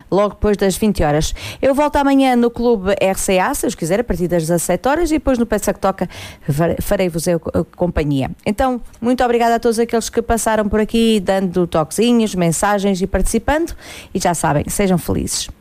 logo depois das 20 horas. Eu volto amanhã no Clube RCA, se os quiser, a partir das 17 horas, e depois no Pensa que Toca farei-vos a companhia. Então, muito obrigada a todos aqueles que passaram por aqui, dando toquezinhos, mensagens e participando, e já sabem, sejam felizes.